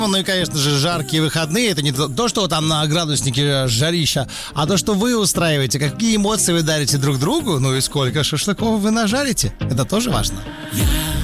Ну и, конечно же, жаркие выходные. Это не то, что там на градуснике жарища, а то, что вы устраиваете. Какие эмоции вы дарите друг другу, ну и сколько шашлыков вы нажарите. Это тоже важно.